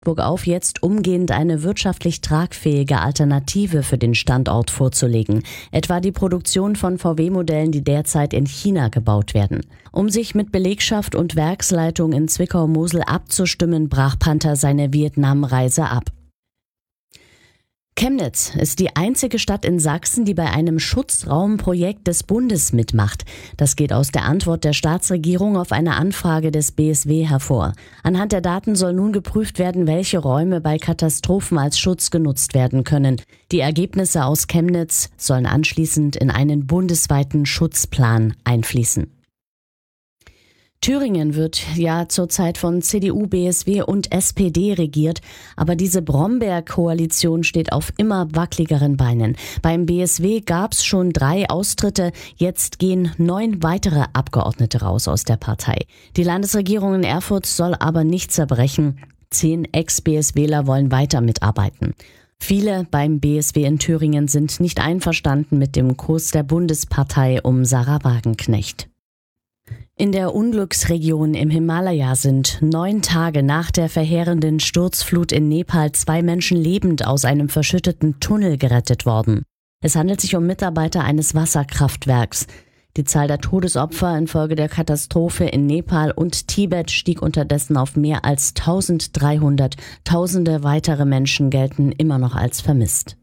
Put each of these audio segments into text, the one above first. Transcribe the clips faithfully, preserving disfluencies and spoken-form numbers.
auf, jetzt umgehend eine wirtschaftlich tragfähige Alternative für den Standort vorzulegen, etwa die Produktion von V W-Modellen, die derzeit in China gebaut werden. Um sich mit Belegschaft und Werksleitung in Zwickau-Mosel abzustimmen, brach Panther seine Vietnamreise ab. Chemnitz ist die einzige Stadt in Sachsen, die bei einem Schutzraumprojekt des Bundes mitmacht. Das geht aus der Antwort der Staatsregierung auf eine Anfrage des B S W hervor. Anhand der Daten soll nun geprüft werden, welche Räume bei Katastrophen als Schutz genutzt werden können. Die Ergebnisse aus Chemnitz sollen anschließend in einen bundesweiten Schutzplan einfließen. Thüringen wird ja zurzeit von C D U, B S W und S P D regiert, aber diese Brombeer-Koalition steht auf immer wackeligeren Beinen. Beim B S W gab's schon drei Austritte, jetzt gehen neun weitere Abgeordnete raus aus der Partei. Die Landesregierung in Erfurt soll aber nicht zerbrechen. Zehn Ex-B S Wler wollen weiter mitarbeiten. Viele beim B S W in Thüringen sind nicht einverstanden mit dem Kurs der Bundespartei um Sarah Wagenknecht. In der Unglücksregion im Himalaya sind neun Tage nach der verheerenden Sturzflut in Nepal zwei Menschen lebend aus einem verschütteten Tunnel gerettet worden. Es handelt sich um Mitarbeiter eines Wasserkraftwerks. Die Zahl der Todesopfer infolge der Katastrophe in Nepal und Tibet stieg unterdessen auf mehr als eintausenddreihundert. Tausende weitere Menschen gelten immer noch als vermisst.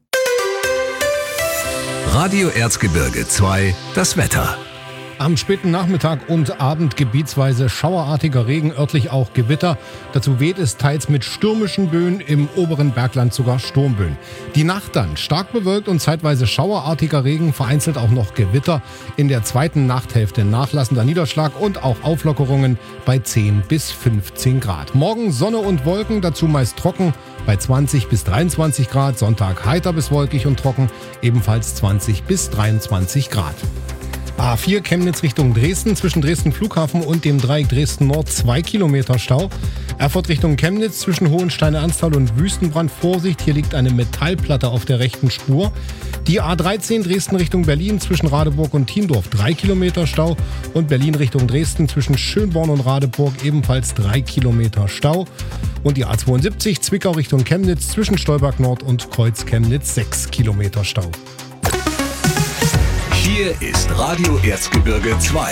Radio Erzgebirge zwei, das Wetter. Am späten Nachmittag und Abend gebietsweise schauerartiger Regen, örtlich auch Gewitter. Dazu weht es teils mit stürmischen Böen, im oberen Bergland sogar Sturmböen. Die Nacht dann stark bewölkt und zeitweise schauerartiger Regen, vereinzelt auch noch Gewitter. In der zweiten Nachthälfte nachlassender Niederschlag und auch Auflockerungen bei zehn bis fünfzehn Grad. Morgen Sonne und Wolken, dazu meist trocken bei zwanzig bis dreiundzwanzig Grad. Sonntag heiter bis wolkig und trocken, ebenfalls zwanzig bis dreiundzwanzig Grad. A vier Chemnitz Richtung Dresden, zwischen Dresden Flughafen und dem Dreieck Dresden Nord zwei Kilometer Stau. Erfurt Richtung Chemnitz, zwischen Hohensteine-Anstal und Wüstenbrand Vorsicht, hier liegt eine Metallplatte auf der rechten Spur. Die A dreizehn Dresden Richtung Berlin, zwischen Radeburg und Thiendorf drei Kilometer Stau. Und Berlin Richtung Dresden, zwischen Schönborn und Radeburg ebenfalls drei Kilometer Stau. Und die A zweiundsiebzig Zwickau Richtung Chemnitz, zwischen Stolberg Nord und Kreuz Chemnitz sechs Kilometer Stau. Hier ist Radio Erzgebirge zwei.